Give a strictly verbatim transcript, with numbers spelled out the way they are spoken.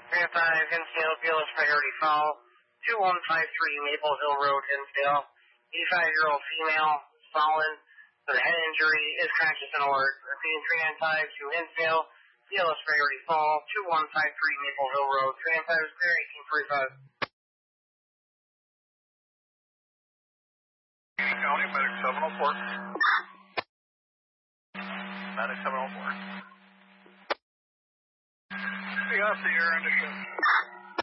three five, Hinsdale, Beals Priority Fall, two one five three Maple Hill Road, Hinsdale. eighty-five-year-old female, fallen, with a head injury, is conscious and alert. Repeating three nine five to Hinsdale, Beals Priority Fall, two one five three Maple Hill Road, three nine five is clear, eighteen forty-five. County, Medic seven oh four. Medic seven oh four. We got the air in the ship.